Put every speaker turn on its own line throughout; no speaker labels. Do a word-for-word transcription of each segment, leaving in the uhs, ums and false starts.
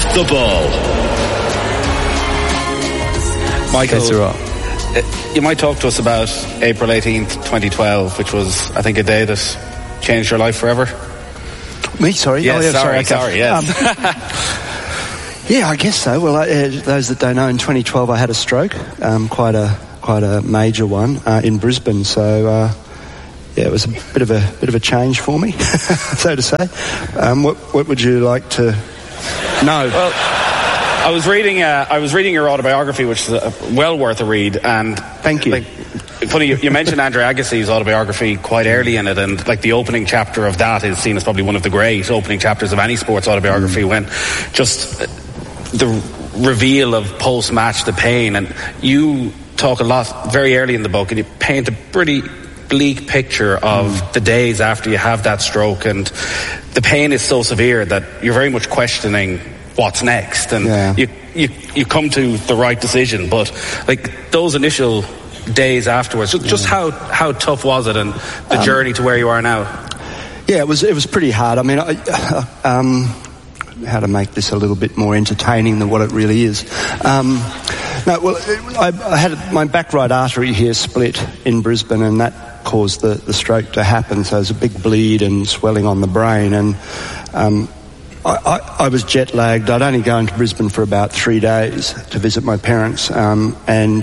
the Ball. Michael,
right.
you might talk to us about April eighteenth, twenty twelve, which was, I think, a day that changed your life forever.
Me, sorry?
Yes,
oh, yeah,
sorry,
sorry,
okay. sorry, yes.
Um, yeah, I guess so. Well, I, uh, those that don't know, in twenty twelve I had a stroke, um, quite a quite a major one uh, in Brisbane. So, uh, yeah, it was a bit of a bit of a change for me, so to say. Um, what what would you like to know?
Well, I was reading. Uh, I was reading your autobiography, which is uh, well worth a read. And
thank you.
Like, funny, you, you mentioned Andre Agassi's autobiography quite early in it, and like the opening chapter of that is seen as probably one of the great opening chapters of any sports autobiography. Mm. When just the reveal of post-match, the pain, and you talk a lot very early in the book, and you paint a pretty bleak picture of mm. the days after you have that stroke, and the pain is so severe that you're very much questioning what's next, and
yeah.
you, you you come to the right decision, but like those initial days afterwards, just, just how how tough was it, and the um, journey to where you are now?
Yeah, it was it was pretty hard. I mean, I, um, how to make this a little bit more entertaining than what it really is. Um, no, well, I, I had my back right artery here split in Brisbane, and that caused the, the stroke to happen. So there's a big bleed and swelling on the brain, and um, I, I, I was jet lagged. I'd only gone to Brisbane for about three days to visit my parents, um, and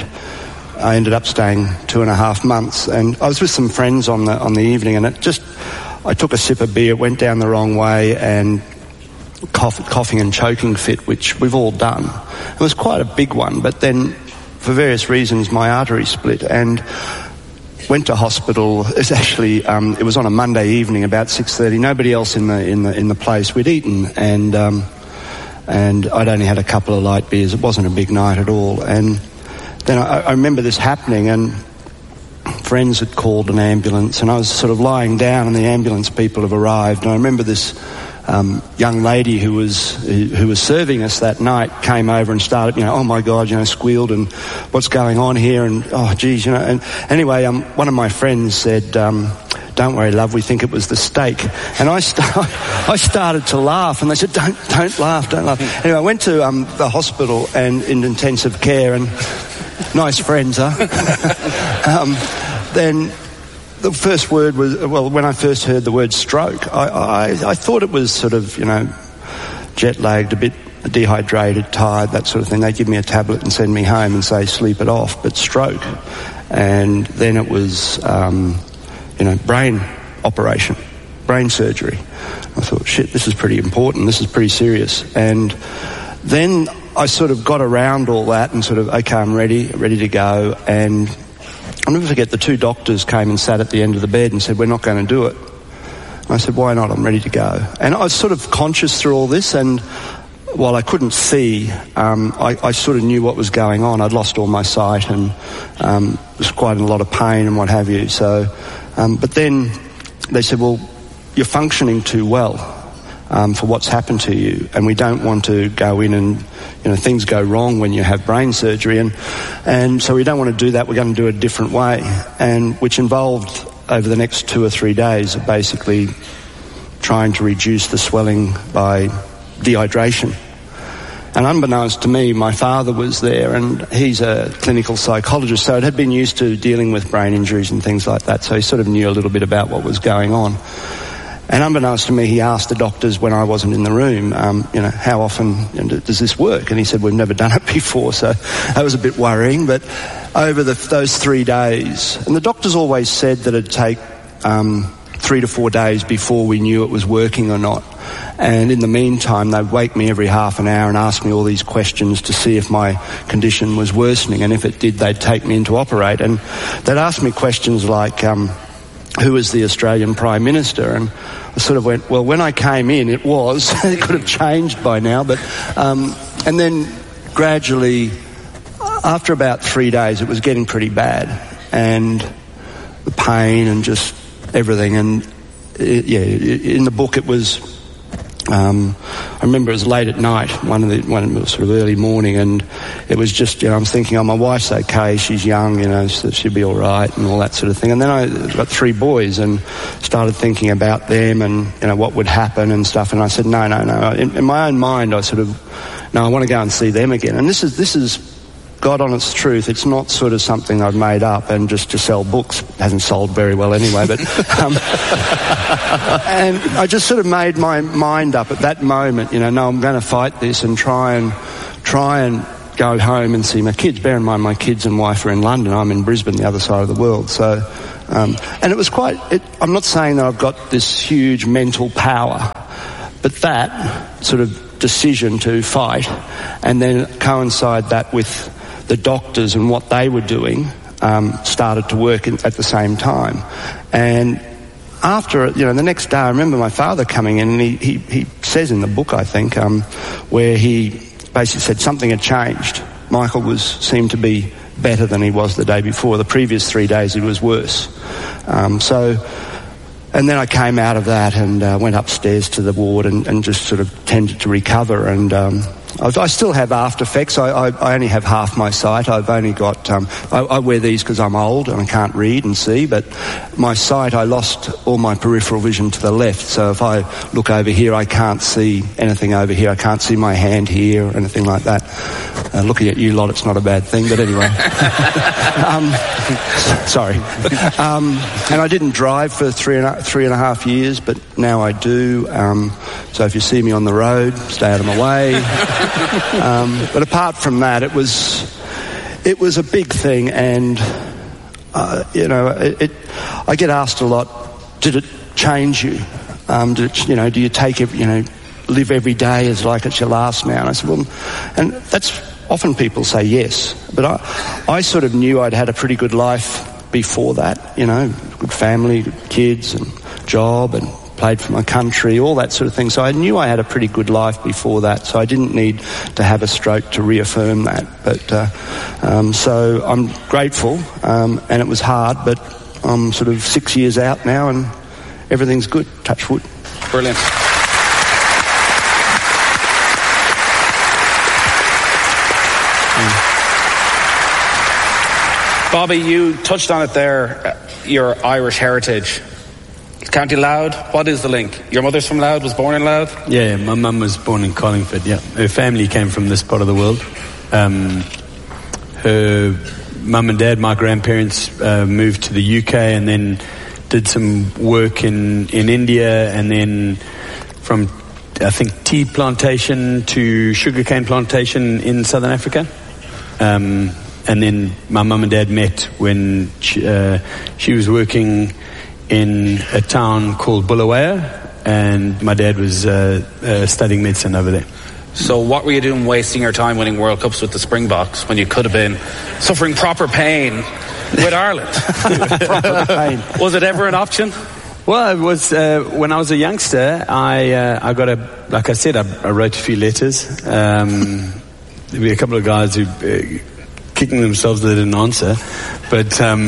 I ended up staying two and a half months. And I was with some friends on the on the evening, and it just I took a sip of beer, went down the wrong way, and cough, coughing and choking fit, which we've all done. It was quite a big one, but then for various reasons my artery split, and went to hospital. It's actually um, it was on a Monday evening about six thirty. Nobody else in the in the in the place. We'd eaten, and um, and I'd only had a couple of light beers. It wasn't a big night at all. And then I, I remember this happening, and friends had called an ambulance, and I was sort of lying down, and the ambulance people have arrived. And I remember this um, young lady who was who was serving us that night came over and started, you know, oh my God, you know, squealed, and what's going on here, and oh geez, you know. And anyway, um, one of my friends said, um, "Don't worry, love, we think it was the steak." And I start, I started to laugh, and they said, "Don't, don't laugh, don't laugh." Anyway, I went to um, the hospital and in intensive care, and nice friends, huh? um, then. The first word was, well, when I first heard the word stroke, I, I, I thought it was sort of, you know, jet-lagged, a bit dehydrated, tired, that sort of thing. They'd give me a tablet and send me home and say, sleep it off, but stroke. And then it was, um, you know, brain operation, brain surgery. I thought, shit, this is pretty important, this is pretty serious. And then I sort of got around all that and sort of, okay, I'm ready, ready to go, and I'll never forget, the two doctors came and sat at the end of the bed and said, we're not going to do it. And I said, why not? I'm ready to go. And I was sort of conscious through all this, and while I couldn't see, um, I, I sort of knew what was going on. I'd lost all my sight, and um, there was quite a lot of pain and what have you. So, um, but then they said, well, you're functioning too well um, for what's happened to you, and we don't want to go in and, you know, things go wrong when you have brain surgery, and and so we don't want to do that. We're going to do it a different way, and which involved over the next two or three days of basically trying to reduce the swelling by dehydration. And unbeknownst to me, my father was there, and he's a clinical psychologist, so it had been used to dealing with brain injuries and things like that, so he sort of knew a little bit about what was going on. And unbeknownst to me, he asked the doctors when I wasn't in the room, um, you know, how often you know, does this work? And he said, we've never done it before, so that was a bit worrying. But over the, those three days, and the doctors always said that it'd take um, three to four days before we knew it was working or not. And in the meantime, they'd wake me every half an hour and ask me all these questions to see if my condition was worsening. And if it did, they'd take me in to operate. And they'd ask me questions like, um, who is the Australian Prime Minister? And I sort of went, well, when I came in, it was. It could have changed by now. But um, and then gradually, after about three days, it was getting pretty bad. And the pain and just everything. And, it, yeah, in the book it was... Um, I remember it was late at night, one of the, one it was sort of early morning, and it was just, you know, I'm thinking, oh, my wife's okay, she's young, you know, so she'll be all right, and all that sort of thing. And then I got three boys and started thinking about them and, you know, what would happen and stuff. And I said, no, no, no. In, in my own mind, I sort of no, I want to go and see them again. And this is this is God honest truth. It's not sort of something I've made up and just to sell books. It hasn't sold very well anyway, but um, and I just sort of made my mind up at that moment. You know, no, I'm going to fight this and try and try and go home and see my kids. Bear in mind, my kids and wife are in London. I'm in Brisbane, the other side of the world. So, um, and it was quite. It, I'm not saying that I've got this huge mental power, but that sort of decision to fight, and then coincide that with the doctors and what they were doing, um, started to work in, at the same time. And after, you know, the next day, I remember my father coming in, and he, he, he says in the book, I think, um, where he basically said something had changed. Michael was seemed to be better than he was the day before. The previous three days he was worse. Um, so, and then I came out of that and uh, went upstairs to the ward and, and just sort of tended to recover. And um, I, I still have after effects. I, I, I only have half my sight. I've only got. Um, I, I wear these because I'm old and I can't read and see. But my sight, I lost all my peripheral vision to the left. So if I look over here, I can't see anything over here. I can't see my hand here or anything like that. Uh, looking at you lot, it's not a bad thing. But anyway, um, sorry. Um, and I didn't drive for three and a, three and a half years, but now I do. Um, so if you see me on the road, stay out of my way. Um, but apart from that, it was it was a big thing, and uh, you know, it, it. I get asked a lot, did it change you? Um, did it, you know, do you take every, you know, live every day as like it's your last now? And I said, well, and that's often people say yes, but I, I sort of knew I'd had a pretty good life before that. You know, good family, good kids, and job, and played for my country, all that sort of thing. So I knew I had a pretty good life before that, so I didn't need to have a stroke to reaffirm that. But uh, um, so I'm grateful, um, and it was hard, but I'm sort of six years out now and everything's good, touch wood.
Brilliant. Bobby, you touched on it there, uh, your Irish heritage. County Louth, what is the link? Your mother's from Louth, was born in Louth?
Yeah, my mum was born in Collingford, yeah. Her family came from this part of the world. Um, her mum and dad, my grandparents, uh, moved to the U K and then did some work in, in India, and then from, I think, tea plantation to sugarcane plantation in Southern Africa. Um, and then my mum and dad met when she, uh, she was working in a town called Bulawayo, and my dad was uh, uh, studying medicine over there.
So what were you doing wasting your time winning World Cups with the Springboks when you could have been suffering proper pain with Ireland? Proper pain. Was it ever an option?
Well, it was uh, when I was a youngster. I uh, I got a like I said, I, I wrote a few letters. Um, there were a couple of guys who. Uh, kicking themselves they didn't answer, but um,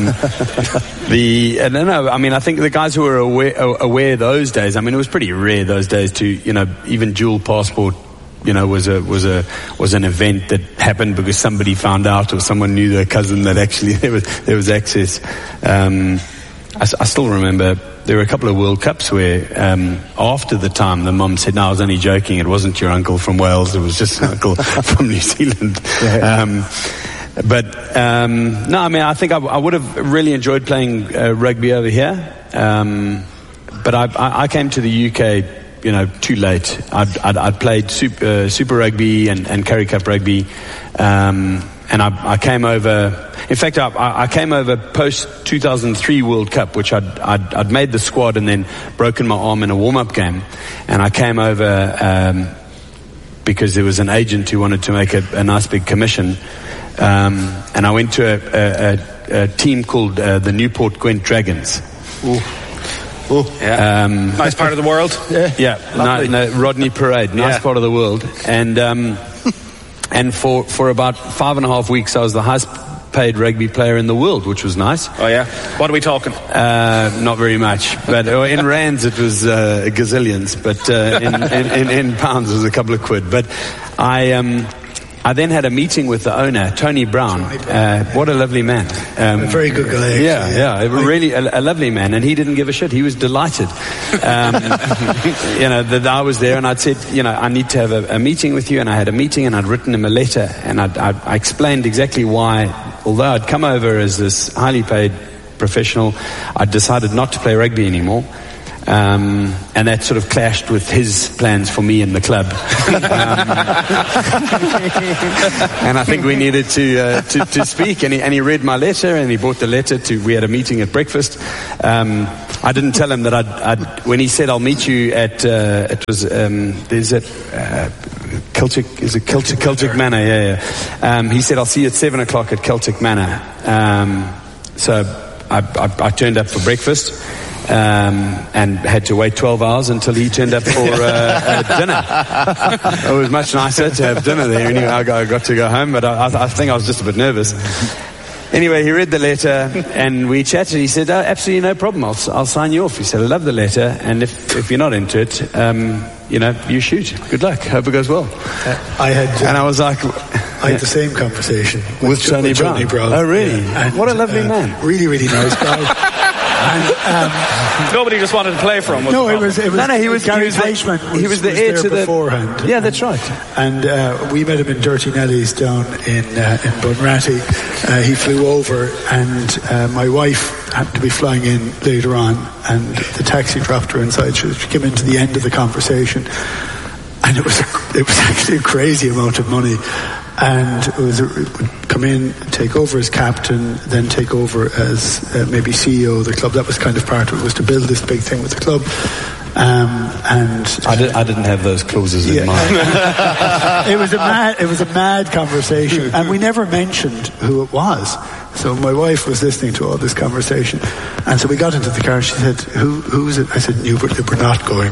the I don't know. I mean, I think the guys who were aware, aware those days. I mean, it was pretty rare those days to, you know, even dual passport, you know, was a was a was an event that happened because somebody found out or someone knew their cousin that actually there was there was access. Um, I, I still remember there were a couple of World Cups where um, after the time the mum said, "No, I was only joking. It wasn't your uncle from Wales. It was just an uncle from New Zealand." Yeah. Um, But, um, no, I mean, I think I, I would have really enjoyed playing uh, rugby over here. Um, but I, I, I came to the U K, you know, too late. I'd, I'd, I'd played super, uh, super rugby and, and Currie Cup rugby. Um, and I, I came over, in fact, I, I came over post two thousand three World Cup, which I'd, I'd, I'd made the squad and then broken my arm in a warm-up game. And I came over um, because there was an agent who wanted to make a, a nice big commission. Um, and I went to a, a, a, a team called uh, the Newport Gwent Dragons.
Ooh. Ooh. Yeah. Um, nice part of the world.
Yeah, yeah. No, no, Rodney Parade, nice yeah. part of the world. And um, and for for about five and a half weeks, I was the highest paid rugby player in the world, which was nice.
Oh yeah. What are we talking?
Uh, not very much, but in rands it was uh, gazillions, but uh, in, in, in, in pounds it was a couple of quid. But I. Um, I then had a meeting with the owner, Tony Brown. Uh, what a lovely man. Um,
a very good guy.
Yeah,
actually.
yeah, yeah really a, a lovely man, and he didn't give a shit. He was delighted. Um, you know, that I was there, and I'd said, you know, I need to have a, a meeting with you, and I had a meeting, and I'd written him a letter, and I'd, I'd, I explained exactly why, although I'd come over as this highly paid professional, I'd decided not to play rugby anymore. Um, and that sort of clashed with his plans for me in the club. Um, and I think we needed to, uh, to, to speak. And he, and he read my letter, and he brought the letter to, we had a meeting at breakfast. Um, I didn't tell him that I'd, I'd, when he said, I'll meet you at, uh, it was, um, there's a, uh, Celtic, is it Celtic, Celtic Manor? Yeah, yeah. Um, he said, I'll see you at seven o'clock at Celtic Manor. Um, so I, I, I turned up for breakfast. Um, and had to wait twelve hours until he turned up for uh, uh, dinner. It was much nicer to have dinner there. Anyway, I got, I got to go home, but I, I think I was just a bit nervous. Anyway, he read the letter and we chatted. He said, oh, absolutely no problem. I'll, I'll sign you off. He said, I love the letter, and if, if you're not into it, um, you know, you shoot. Good luck. Hope it goes well.
Uh, I had, uh,
and I was like,
I had the same conversation with,
with Tony
with
Brown.
Brown.
Oh, really?
Yeah. And,
what a lovely
uh,
man.
Really, really nice guy. And, um,
nobody just wanted to play for him.
No, it was, it was
no, no. He was
Gary
he was the,
Fleischman was,
he was the
was
heir
there
to the
beforehand.
Yeah, that's right.
And uh, we met him in Dirty Nelly's down in uh, in Bunratty. Uh, he flew over, and uh, my wife happened to be flying in later on, and the taxi dropped her inside. She came into the end of the conversation, and it was a, it was actually a crazy amount of money. And it was a, it would come in, take over as captain, then take over as uh, maybe C E O of the club. That was kind of part of it, was to build this big thing with the club. Um, and
I, did, I didn't have those clauses
yeah.
in mind.
It was a mad, it was a mad conversation, and we never mentioned who it was. So my wife was listening to all this conversation, and so we got into the car. She said, "Who, who is it?" I said, "Newport. We're not going."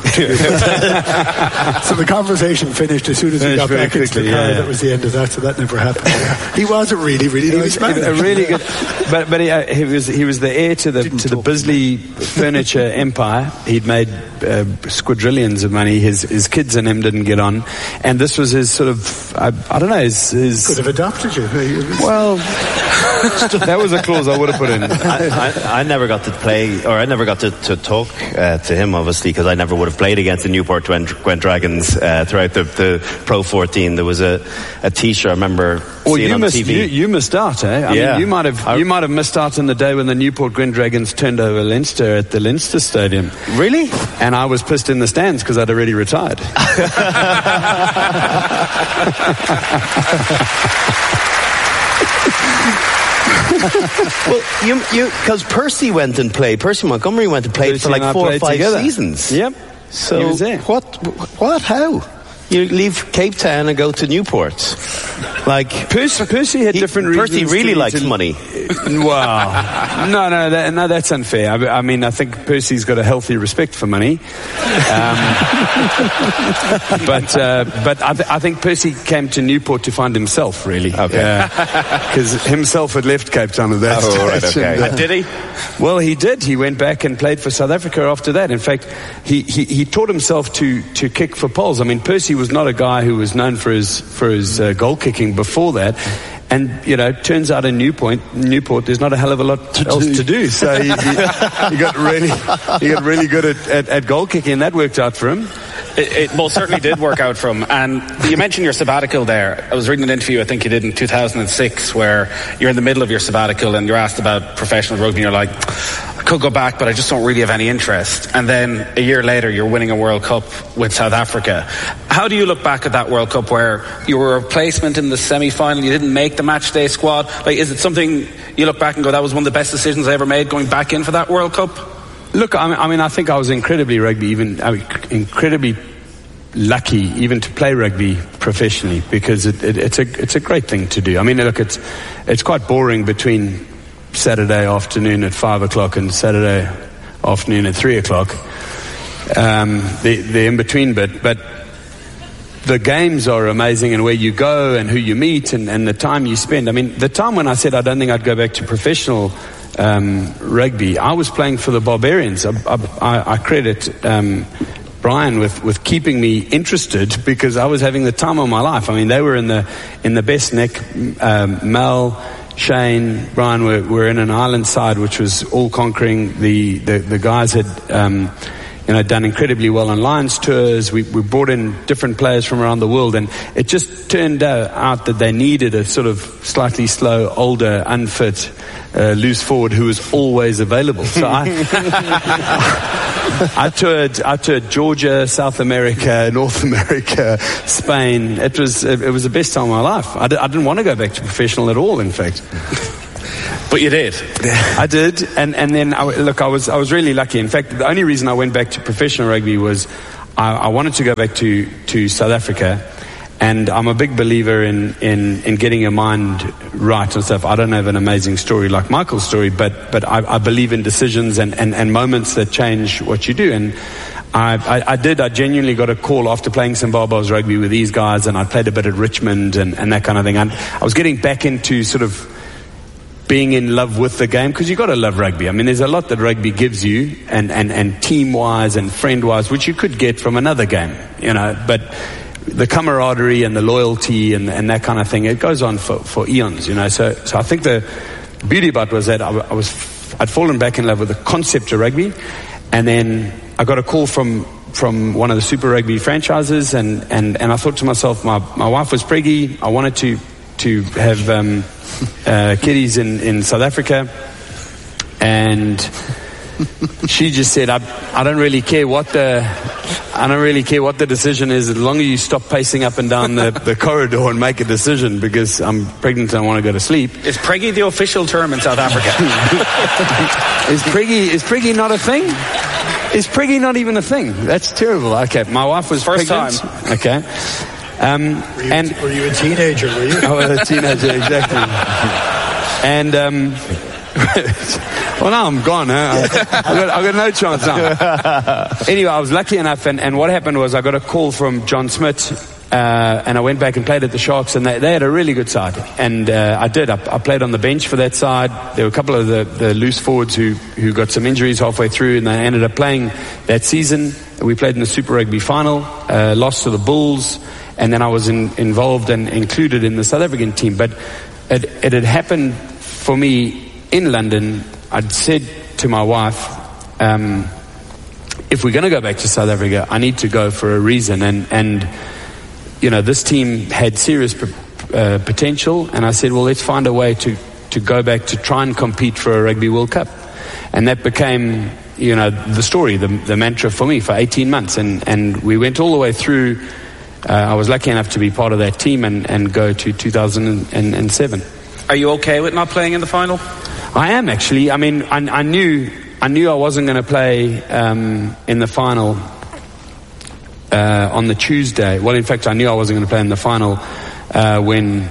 So the conversation finished as soon as we got back quickly, into the car. Yeah, yeah. That was the end of that. So that never happened. He was a really, really nice man.
A really good, but but he, uh, he was he was the heir to the Didn't to the Bisley furniture empire. He'd made uh, squadrillions of money. His his kids and him didn't get on, and this was his sort of I, I don't know his, his
could have adopted you.
Well. That was a clause I would have put in.
I, I, I never got to play, or I never got to, to talk uh, to him, obviously, because I never would have played against the Newport Gwent, Gwent Dragons uh, throughout the, the Pro fourteen. There was a, a T-shirt I remember
well,
seeing
you
on
missed,
T V.
You, you missed out, eh? I
yeah.
mean, you might have I, you might have missed out on the day when the Newport Gwent Dragons turned over Leinster at the Leinster Stadium.
Really?
And I was pissed in the stands because I'd already retired.
Well, you, you, because Percy went and played. Percy Montgomery went and played
Percy
for like four or five
together.
seasons.
Yep.
So
he was there.
what? What? How? You leave Cape Town and go to Newport. Like
Percy, Percy had
he,
different reasons.
Percy really
to,
likes
to,
money.
Wow. No, no, that, no, that's unfair. I, I mean, I think Percy's got a healthy respect for money. Um, but uh, but I, th- I think Percy came to Newport to find himself, really.
Okay.
Because uh, himself had left Cape Town at that
oh,
stage.
Right, okay.
And, uh,
did he?
Well, he did. He went back and played for South Africa after that. In fact, he, he, he taught himself to, to kick for poles. I mean, Percy was not a guy who was known for his for his uh, goal kicking before that. And, you know, turns out in Newport, Newport, there's not a hell of a lot to else do. to do. So he, he, he got really, he got really good at, at, at goal kicking, and that worked out for him.
It, it most certainly did work out for him. And you mentioned your sabbatical there. I was reading an interview I think you did in two thousand six where you're in the middle of your sabbatical and you're asked about professional rugby and you're like, I could go back but I just don't really have any interest. And then a year later you're winning a World Cup with South Africa. How do you look back at that World Cup where you were a replacement in the semi-final, you didn't make the match day squad? Like, is it something you look back and go, that was one of the best decisions I ever made, going back in for that World Cup?
Look, I mean, I mean, I think I was incredibly rugby, even I mean, incredibly lucky, even to play rugby professionally, because it, it, it's a it's a great thing to do. I mean, look, it's it's quite boring between Saturday afternoon at five o'clock and Saturday afternoon at three o'clock. Um, the the in between bit, but the games are amazing, and where you go and who you meet and, and the time you spend. I mean, the time when I said I don't think I'd go back to professional Um, rugby, I was playing for the Barbarians. I, I, I credit um, Brian with, with keeping me interested because I was having the time of my life. I mean, they were in the in the best nick. Um, Mel, Shane, Brian were, were in an island side which was all conquering. The, the, the guys had um, you know, done incredibly well on Lions tours. We, we brought in different players from around the world, and it just turned out that they needed a sort of slightly slow, older, unfit, uh, loose forward who was always available. So I, I toured, I toured Georgia, South America, North America, Spain. It was, it was the best time of my life. I, d- I didn't want to go back to professional at all, in fact.
But you did.
I did, and and then I, look, I was I was really lucky. In fact, the only reason I went back to professional rugby was I, I wanted to go back to, to South Africa, and I'm a big believer in, in, in getting your mind right and stuff. I don't have an amazing story like Michael's story, but but I, I believe in decisions and, and, and moments that change what you do. And I, I, I did. I genuinely got a call after playing some Barbars rugby with these guys, and I played a bit at Richmond and, and that kind of thing. And I was getting back into sort of being in love with the game, because you've got to love rugby. I mean, there's a lot that rugby gives you, and, and, and team-wise and friend-wise, which you could get from another game, you know, but the camaraderie and the loyalty and, and that kind of thing, it goes on for, for eons, you know. So, so I think the beauty about it was that I, I was, I'd fallen back in love with the concept of rugby, and then I got a call from from one of the Super Rugby franchises, and, and, and I thought to myself, my, my wife was preggy, I wanted to to have um, uh, kiddies in, in South Africa, and she just said, I, I don't really care what the I don't really care what the decision is, as long as you stop pacing up and down the, the corridor and make a decision, because I'm pregnant and I want to go to sleep.
Is preggy the official term in South Africa?
Is preggy is preggy not a thing? Is preggy not even a thing? That's terrible. Okay, my wife was
First
pregnant.
time.
Okay. Um,
were, you,
and
were you a teenager, were you?
I was a teenager, exactly. And, um, well, now I'm gone, huh? I've got, I've got no chance now. Anyway, I was lucky enough, and, and what happened was I got a call from John Smith, uh, and I went back and played at the Sharks, and they, they had a really good side. And uh, I did. I, I played on the bench for that side. There were a couple of the, the loose forwards who, who got some injuries halfway through, and they ended up playing that season. We played in the Super Rugby final, uh, lost to the Bulls, and then I was in, involved and included in the South African team. But it, it had happened for me in London. I'd said to my wife, um, if we're going to go back to South Africa, I need to go for a reason. And, and you know, this team had serious p- uh, potential. And I said, well, let's find a way to, to go back to try and compete for a Rugby World Cup. And that became, you know, the story, the, the mantra for me for eighteen months. And, and we went all the way through. Uh, I was lucky enough to be part of that team and, and go to two thousand seven.
Are you okay with not playing in the final?
I am, actually. I mean, I, I knew I knew I wasn't going to play um, in the final uh, on the Tuesday. Well, in fact, I knew I wasn't going to play in the final uh, when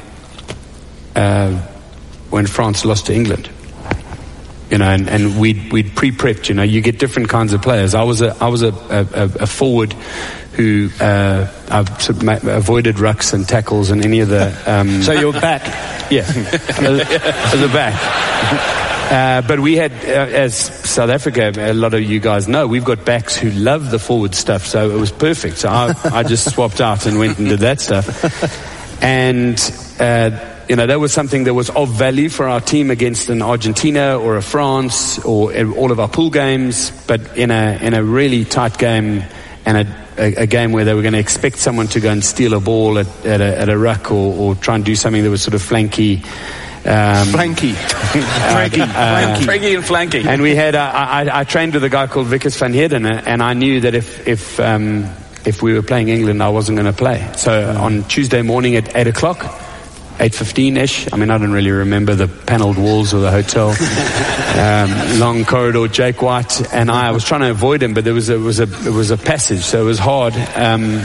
uh, when France lost to England. You know, and, and we'd we'd pre-prepped. You know, you get different kinds of players. I was a I was a, a, a forward who uh, I've sort of ma- avoided rucks and tackles and any of the. Um,
So you're back.
Yeah, as, as a back. Uh, but we had, uh, as South Africa, a lot of you guys know, we've got backs who love the forward stuff, so it was perfect. So I, I just swapped out and went and did that stuff. And, uh, you know, that was something that was of value for our team against an Argentina or a France or all of our pool games, but in a in a really tight game and a A, a game where they were going to expect someone to go and steal a ball at, at, a, at a ruck or, or try and do something that was sort of flanky. Um,
Flanky.
Flanky. Uh, Flanky and flanky.
And we had, uh, I, I trained with a guy called Vickers van Heerden, and I knew that if if um, if we were playing England, I wasn't going to play. So mm. on Tuesday morning at eight o'clock, eight fifteen-ish, I mean, I don't really remember the panelled walls of the hotel. um, long corridor, Jake White and I, I was trying to avoid him, but there was a, was a, it was a passage, so it was hard. Um,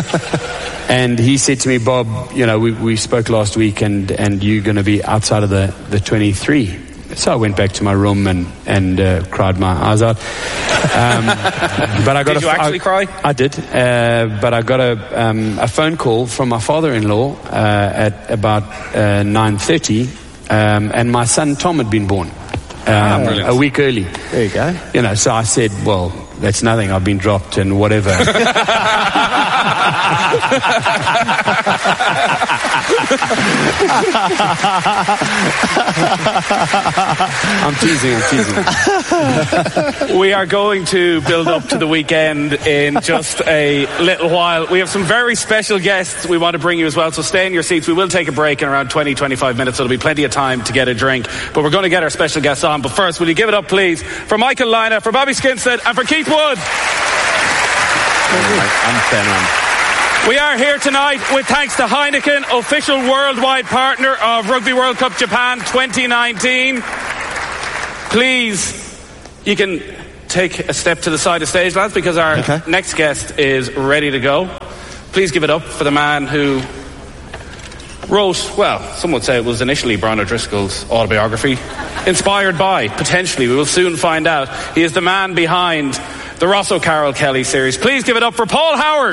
and he said to me, Bob, you know, we, we spoke last week and, and you're going to be outside of the, the twenty-three. So I went back to my room and, and uh, cried my eyes out. Um, but I got
did
a,
you actually
I,
cry?
I did. Uh, but I got a, um, a phone call from my father-in-law uh, at about uh, nine thirty, um, and my son Tom had been born um,
oh,
a week early.
There you go.
You know, so I said, well, that's nothing. I've been dropped and whatever. I'm teasing, I'm teasing.
We are going to build up to the weekend in just a little while. We have some very special guests we want to bring you as well, so stay in your seats. We will take a break in around twenty, twenty-five minutes, so there'll be plenty of time to get a drink. But we're going to get our special guests on. But first, will you give it up, please, for Michael Lina, for Bobby Skinstead, and for Keith Wood.
I'm fan.
We are here tonight with thanks to Heineken, official worldwide partner of Rugby World Cup Japan twenty nineteen. Please, you can take a step to the side of stage, lads, because our okay. next guest is ready to go. Please give it up for the man who wrote, well, some would say it was initially Brian O'Driscoll's autobiography, inspired by, potentially, we will soon find out. He is the man behind the Ross O'Carroll Kelly series. Please give it up for Paul Howard.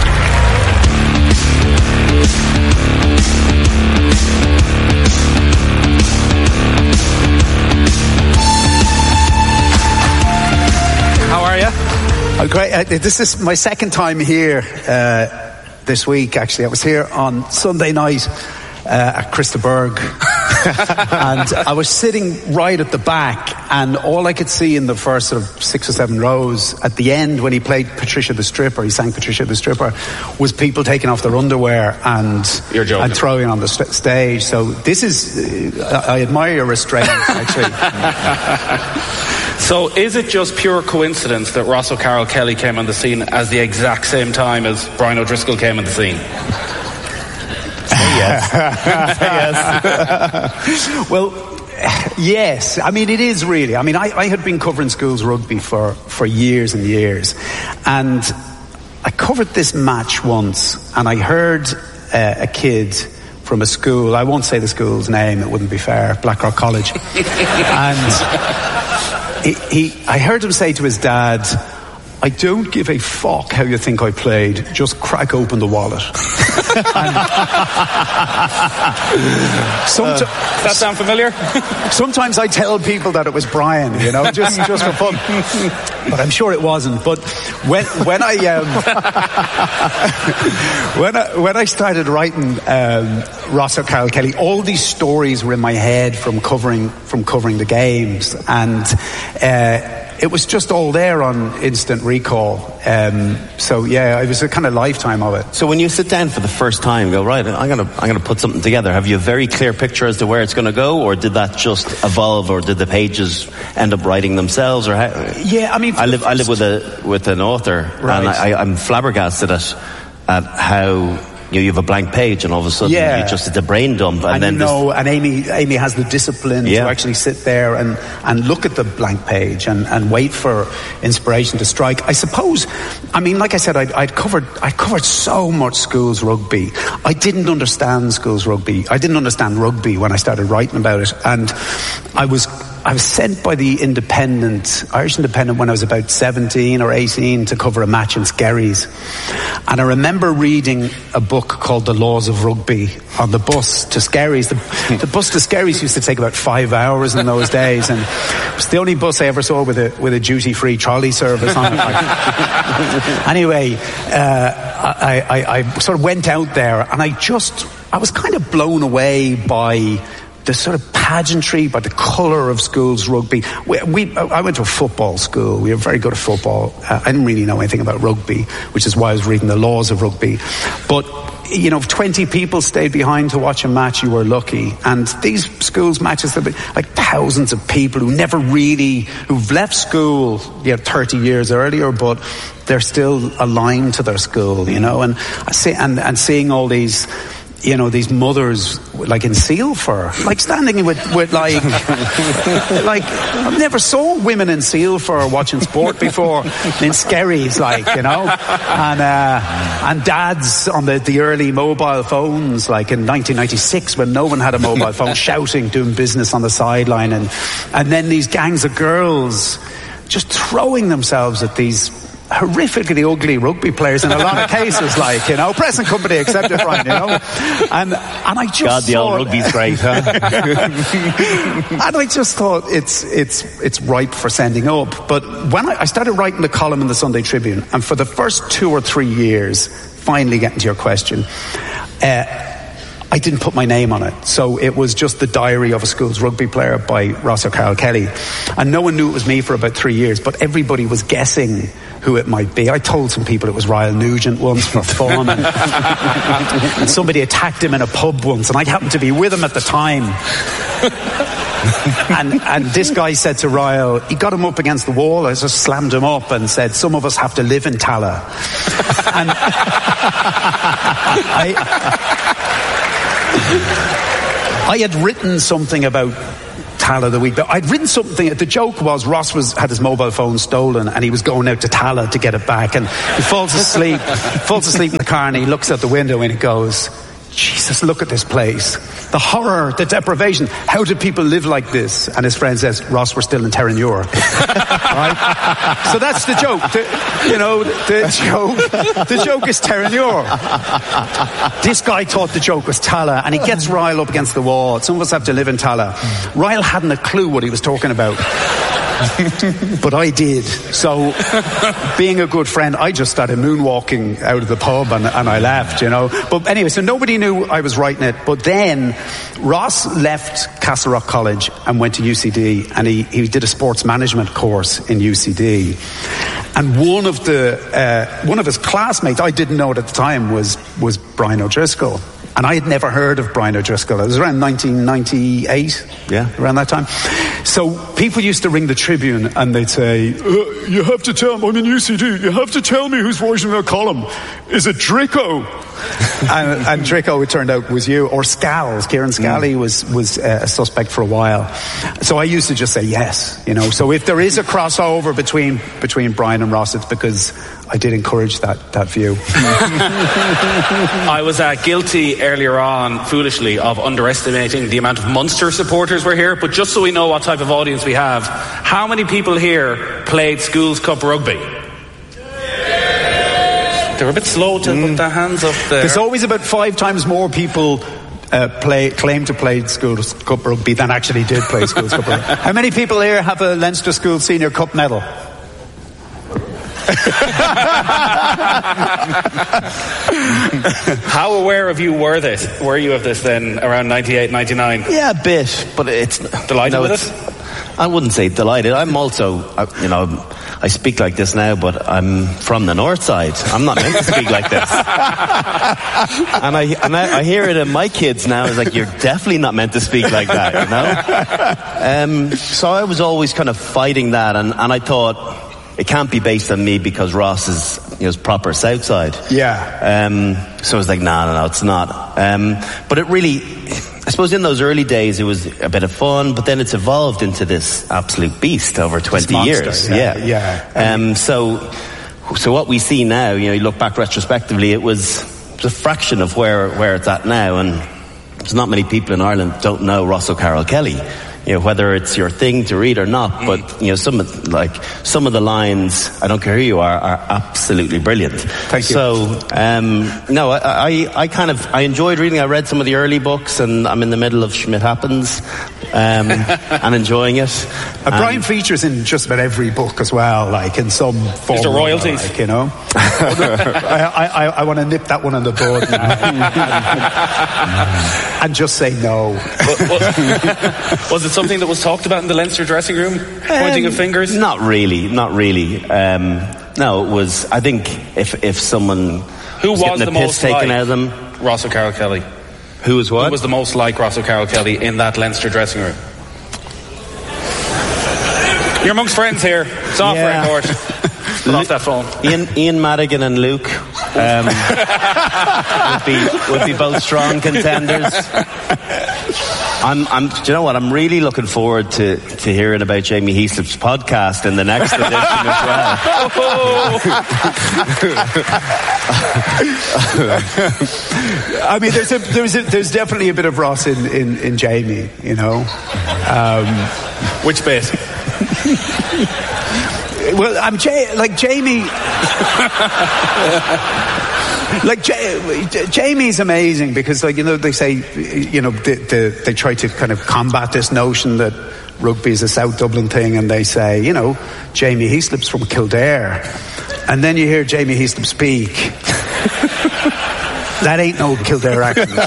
How are you?
Oh, great. Uh, this is my second time here uh, this week, actually. I was here on Sunday night uh, at Christa Berg. And I was sitting right at the back, and all I could see in the first sort of six or seven rows at the end when he played Patricia the Stripper, he sang Patricia the Stripper, was people taking off their underwear and and throwing on the st- stage. So this is, uh, I admire your restraint, actually.
So is it just pure coincidence that Ross O'Carroll Kelly came on the scene at the exact same time as Brian O'Driscoll came on the scene?
Yes. yes. Well, yes. I mean, it is really. I mean, I, I had been covering schools rugby for, for years and years. And I covered this match once, and I heard uh, a kid from a school, I won't say the school's name, it wouldn't be fair, Blackrock College. And he, he, I heard him say to his dad, "I don't give a fuck how you think I played, just crack open the wallet."
Somet- uh, Does that sound familiar?
Sometimes I tell people that it was Brian, you know, just just for fun. But I'm sure it wasn't. But when when I um, when I when I started writing um, Ross O'Carroll Kelly, all these stories were in my head from covering from covering the games, and uh, it was just all there on instant recall. Um, so yeah, it was a kind of lifetime of it.
So when you sit down for the first time, go, right, I'm gonna I'm gonna put something together. Have you a very clear picture as to where it's going to go, or did that just evolve, or did the pages end up writing themselves, or how?
Yeah, I mean,
I live I live with a with an author, right. and I, I'm flabbergasted at at how. You, know, you have a blank page, and all of a sudden yeah. you just did a brain dump, and,
and
then
you know, and Amy, Amy has the discipline yeah. to actually sit there and, and look at the blank page and, and wait for inspiration to strike. I suppose, I mean, like I said, I'd, I'd covered, I'd covered so much schools rugby. I didn't understand schools rugby. I didn't understand rugby when I started writing about it, and I was. I was sent by the Independent, Irish Independent, when I was about seventeen or eighteen to cover a match in Skerries. And I remember reading a book called The Laws of Rugby on the bus to Skerries. The, the bus to Skerries used to take about five hours in those days, and it was the only bus I ever saw with a with a duty-free trolley service on it. Anyway, uh, I, I, I sort of went out there, and I just, I was kind of blown away by the sort of pageantry, by the colour of schools rugby. We, we, I went to a football school. We were very good at football. Uh, I didn't really know anything about rugby, which is why I was reading The Laws of Rugby. But, you know, if twenty people stayed behind to watch a match, you were lucky. And these schools matches, there like thousands of people who never really, who've left school, you know, thirty years earlier, but they're still aligned to their school, you know. And I see, and, and seeing all these, you know, these mothers, like in seal fur, like standing with, with like, like, I've never saw women in seal fur watching sport before, in Skerries, like, you know, and, uh, and dads on the, the early mobile phones, like in nineteen ninety-six, when no one had a mobile phone, shouting, doing business on the sideline, and, and then these gangs of girls just throwing themselves at these, horrifically ugly rugby players in a lot of cases, like, you know, Press and Company accepted, Brian, you know. And and I just
God, the
thought,
old rugby's great, huh?
and I just thought it's it's it's ripe for sending up. But when I, I started writing the column in the Sunday Tribune, and for the first two or three years, finally getting to your question, uh, I didn't put my name on it. So it was just the diary of a school's rugby player by Ross O'Carroll Kelly. And no one knew it was me for about three years, but everybody was guessing who it might be. I told some people it was Ryle Nugent once for fun, and, and somebody attacked him in a pub once, and I happened to be with him at the time. and, and this guy said to Ryle, he got him up against the wall, I just slammed him up and said, some of us have to live in Tala. And I... I had written something about Tala the week, but I'd written something. The joke was Ross was had his mobile phone stolen, and he was going out to Tala to get it back, and he falls asleep. He falls asleep in the car, and he looks out the window and he goes, Jesus, look at this place. The horror, the deprivation. How do people live like this? And his friend says, Ross, we're still in Terranure. Right? So that's the joke. The, you know, the joke, the joke is Terranure. This guy thought the joke was Tala, and he gets Ryle up against the wall. Some of us have to live in Tala. Ryle hadn't a clue what he was talking about. But I did. So, being a good friend, I just started moonwalking out of the pub and, and I left, you know. But anyway, so nobody knew I was writing it. But then Ross left Castle Rock College and went to U C D, and he, he did a sports management course in U C D. And one of the uh, one of his classmates, I didn't know it at the time, was was Brian O'Driscoll. And I had never heard of Brian O'Driscoll. It was around nineteen ninety-eight,
yeah,
around that time. So people used to ring the Tribune and they'd say, uh, you have to tell me, I'm in U C D, you have to tell me who's writing that column. Is it Drico? and, and Drico, it turned out, was you. Or Scals. Kieran Scally mm. was, was uh, a suspect for a while. So I used to just say yes, you know. So if there is a crossover between between Brian and Ross, it's because I did encourage that, that view.
I was uh, guilty earlier on, foolishly, of underestimating the amount of Munster supporters were here. But just so we know what type of audience we have, how many people here played Schools Cup rugby? They were a bit slow to mm. put their hands up there.
There's always about five times more people uh, play claim to play Schools Cup rugby than actually did play Schools Cup rugby. How many people here have a Leinster School Senior Cup medal?
How aware of you were this? Were you of this then around ninety-eight, ninety-nine?
Yeah, a bit, but it's
delighted
you know,
with
it's,
it?
I wouldn't say delighted. I'm also, you know, I speak like this now, but I'm from the north side. I'm not meant to speak like this. And I and I, I hear it in my kids now. It's like, you're definitely not meant to speak like that, you know? Um, so I was always kind of fighting that, and, and I thought, it can't be based on me because Ross is, you know, is proper Southside.
Yeah.
Um, so I was like, no, no, no, it's not. Um, but it really, I suppose in those early days it was a bit of fun, but then it's evolved into this absolute beast over twenty
monster,
years.
Yeah.
Yeah. yeah. Um, so, so what we see now, you know, you look back retrospectively, it was, it was a fraction of where, where it's at now, and there's not many people in Ireland don't know Ross O'Carroll Kelly. You know, whether it's your thing to read or not, but, you know, some of, like, some of the lines, I don't care who you are, are absolutely brilliant.
Thank you.
So, um, no, I, I, I kind of, I enjoyed reading. I read some of the early books, and I'm in the middle of Schmidt Happens, um, and enjoying it.
Uh, Brian features in just about every book as well, like, in some form.
Is there royalties?
Like, you know? I, I, I want to nip that one on the bud now. and just say no.
Was, was it something that was talked about in the Leinster dressing room? Pointing
um,
of fingers?
Not really, not really. Um, no, it was, I think if if someone
Who
was,
was
getting
the
the piss
most
taken
like
out of them.
Ross O'Carroll Kelly?
Who was what?
Who was the most like Ross O'Carroll Kelly in that Leinster dressing room? You're amongst friends here. It's off
yeah.
record. Put off that phone.
Ian, Ian Madigan and Luke um, would be would be both strong contenders. I'm, I'm, do you know what? I'm really looking forward to, to hearing about Jamie Heaslip's podcast in the next edition as well.
I mean, there's a, there's a, there's definitely a bit of Ross in, in, in Jamie, you know. Um,
Which bit?
Well, I'm J- like Jamie. Like J- Jamie's amazing because, like, you know, they say, you know, they, they, they try to kind of combat this notion that rugby is a South Dublin thing, and they say, you know, Jamie Heaslip's from Kildare, and then you hear Jamie Heaslip speak. That ain't no Kildare accent, you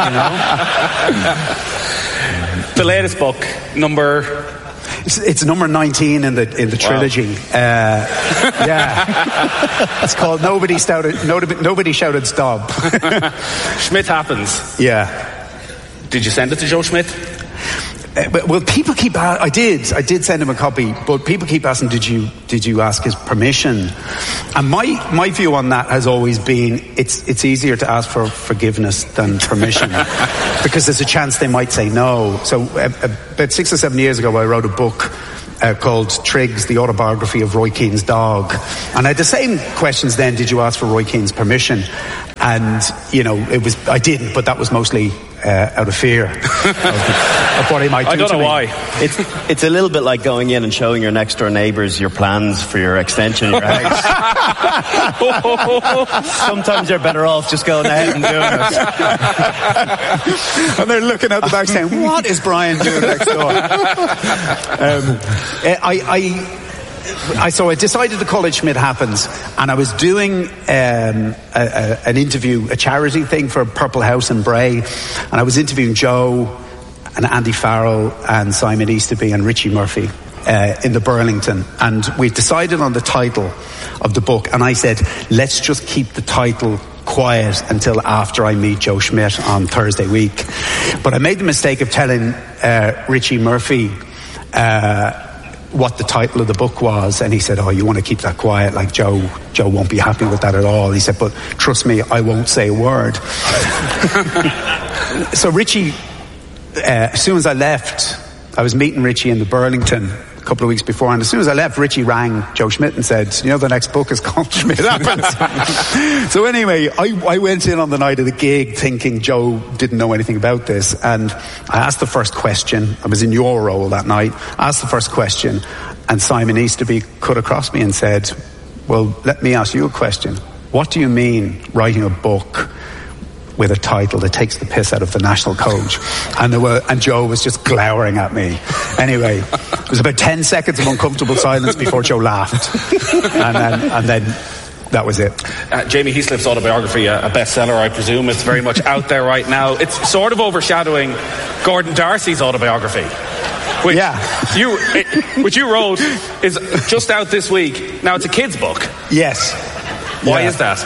know.
The latest book, number.
It's, it's number nineteen in the in the trilogy. Wow. Uh, yeah, it's called Nobody Shouted. Nobody, nobody shouted stop.
Schmidt happens.
Yeah.
Did you send it to Joe Schmidt?
Uh, well, people keep. A- I did. I did send him a copy, but people keep asking, "Did you? Did you ask his permission?" And my my view on that has always been, it's it's easier to ask for forgiveness than permission, because there's a chance they might say no. So uh, about six or seven years ago, I wrote a book uh, called Triggs: The Autobiography of Roy Keane's Dog, and I had the same questions then. Did you ask for Roy Keane's permission? And you know, it was I didn't, but that was mostly uh, out of fear of, of what he might do.
I don't
to
know
me.
why.
It's it's a little bit like going in and showing your next door neighbours your plans for your extension of your house. Sometimes you're better off just going ahead and doing it.
And they're looking out the back saying, "What is Brian doing next door?" Um, I. I I, so I decided to call it Schmidt Happens, and I was doing um, a, a, an interview, a charity thing for Purple House in Bray, and I was interviewing Joe and Andy Farrell and Simon Easterby and Richie Murphy uh, in the Burlington, and we decided on the title of the book, and I said, let's just keep the title quiet until after I meet Joe Schmidt on Thursday week. But I made the mistake of telling uh, Richie Murphy uh, what the title of the book was, and he said, oh, you want to keep that quiet, like Joe Joe won't be happy with that at all. He said, but trust me, I won't say a word. So Richie, uh, as soon as I left, I was meeting Richie in the Burlington a couple of weeks before, and as soon as I left, Richie rang Joe Schmidt and said, you know, the next book is called Schmidt Happens. So anyway, I, I went in on the night of the gig thinking Joe didn't know anything about this, and I asked the first question. I was in your role that night. I asked the first question, and Simon Easterby cut across me and said, well, let me ask you a question. What do you mean writing a book with a title that takes the piss out of the national coach? And there were, and Joe was just glowering at me. Anyway, it was about ten seconds of uncomfortable silence before Joe laughed. And then, and then that was it.
Uh, Jamie Heaslip's autobiography, a, a bestseller, I presume. It's very much out there right now. It's sort of overshadowing Gordon Darcy's autobiography. Which
yeah.
you, it, which you wrote is just out this week. Now, it's a kid's book.
Yes.
Why
yeah.
is that?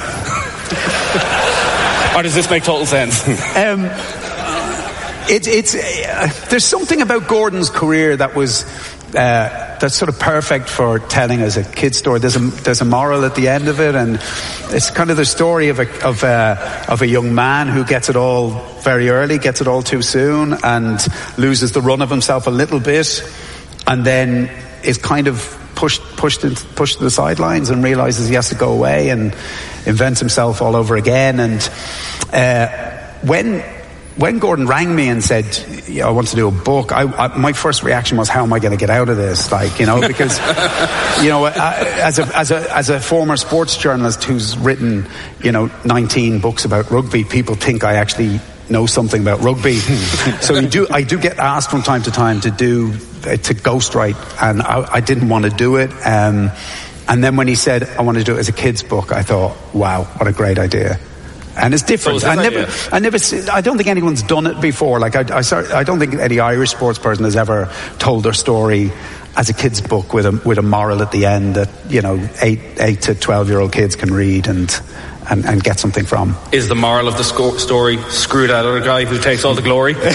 Or does this make total sense?
um, it, it's uh, there's something about Gordon's career that was uh, that's sort of perfect for telling as a kid's story. There's a there's a moral at the end of it, and it's kind of the story of a of a of a young man who gets it all very early, gets it all too soon, and loses the run of himself a little bit, and then is kind of pushed pushed in, pushed to the sidelines and realizes he has to go away and invents himself all over again. And uh, when when Gordon rang me and said, yeah, I want to do a book, I, I, my first reaction was, how am I going to get out of this? Like, you know, because, you know, as a, as a, as a former sports journalist who's written, you know, nineteen books about rugby, people think I actually know something about rugby. So you do, I do get asked from time to time to do, uh, to ghostwrite, and I, I didn't want to do it. Um, and then when he said, I want to do it as a kid's book, I thought, wow, what a great idea. And it's different.
So
I never,
idea?
I never, I don't think anyone's done it before. Like I, I, start, I don't think any Irish sports person has ever told their story as a kid's book with a with a moral at the end that, you know, eight eight to twelve year old kids can read and and, and get something from.
Is the moral of the sco- story, screw that other guy who takes all the glory? Does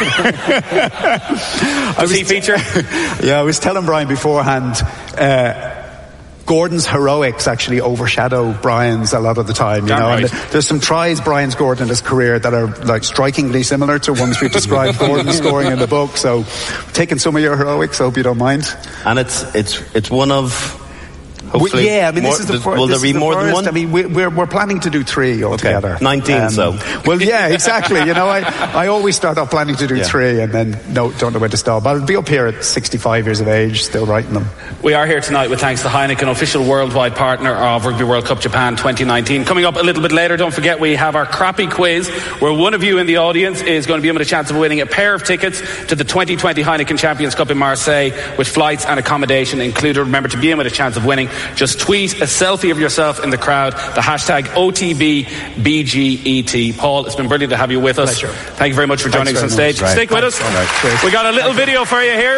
he feature?
Yeah, I was telling Brian beforehand. Uh, Gordon's heroics actually overshadow Brian's a lot of the time, you
Damn
know.
right.
And there's some tries Brian's scored in his career that are like strikingly similar to ones we described Gordon scoring in the book. So, taking some of your heroics, I hope you don't mind.
And it's it's it's one of Hopefully,
we, yeah, I mean,
more,
this is the first.
Will there be more
first.
than one?
I mean, we're, we're, we're planning to do three altogether.
Okay. nineteen, um, so.
Well, yeah, exactly. You know, I, I always start off planning to do yeah. three and then no, don't know where to stop. I'll be up here at sixty-five years of age, still writing them.
We are here tonight with thanks to Heineken, official worldwide partner of Rugby World Cup Japan twenty nineteen. Coming up a little bit later, don't forget we have our crappy quiz, where one of you in the audience is going to be given a chance of winning a pair of tickets to the twenty twenty Heineken Champions Cup in Marseille, with flights and accommodation included. Remember, to be in with a chance of winning, just tweet a selfie of yourself in the crowd, the hashtag O T B B G E T. Paul, it's been brilliant to have you with us.
Pleasure.
Thank you very much for joining
Thanks
us on stage.
Right.
Stick with
Thanks.
us.
Right.
We got a little video for you here.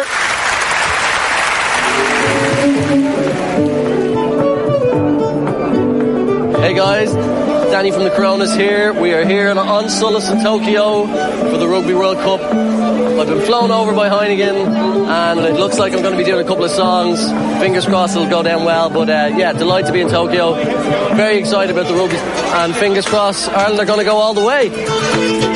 Hey guys, Danny from the Coronas here. We are here on Solis in Tokyo for the Rugby World Cup. I've been flown over by Heineken and it looks like I'm going to be doing a couple of songs. Fingers crossed it'll go down well, but uh, yeah, delighted to be in Tokyo. Very excited about the rugby and fingers crossed Ireland are going to go all the way.